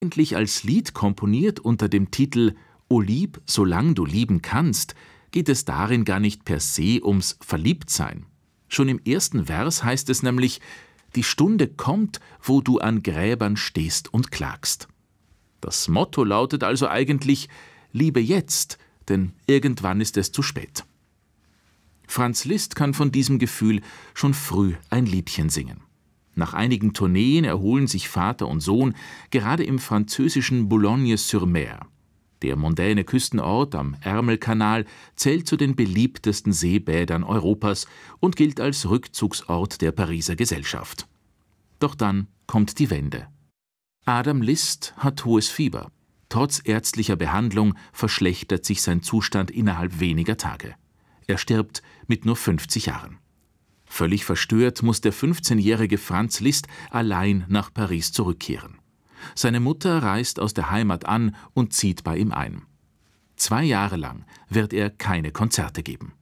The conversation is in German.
Eigentlich als Lied komponiert unter dem Titel »O lieb, solang du lieben kannst«, geht es darin gar nicht per se ums Verliebtsein. Schon im ersten Vers heißt es nämlich: »Die Stunde kommt, wo du an Gräbern stehst und klagst.« Das Motto lautet also eigentlich: Liebe jetzt, denn irgendwann ist es zu spät. Franz Liszt kann von diesem Gefühl schon früh ein Liedchen singen. Nach einigen Tourneen erholen sich Vater und Sohn gerade im französischen Boulogne-sur-Mer. Der mondäne Küstenort am Ärmelkanal zählt zu den beliebtesten Seebädern Europas und gilt als Rückzugsort der Pariser Gesellschaft. Doch dann kommt die Wende. Adam Liszt hat hohes Fieber. Trotz ärztlicher Behandlung verschlechtert sich sein Zustand innerhalb weniger Tage. Er stirbt mit nur 50 Jahren. Völlig verstört muss der 15-jährige Franz Liszt allein nach Paris zurückkehren. Seine Mutter reist aus der Heimat an und zieht bei ihm ein. 2 Jahre lang wird er keine Konzerte geben.